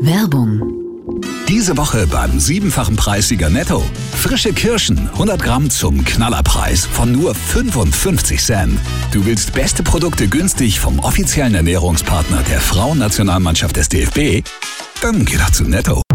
Werbung. Diese Woche beim 7-fachen Preissieger Netto. Frische Kirschen, 100 Gramm zum Knallerpreis von nur 55 Cent. Du willst beste Produkte günstig vom offiziellen Ernährungspartner der Frauennationalmannschaft des DFB? Dann geh doch zu Netto.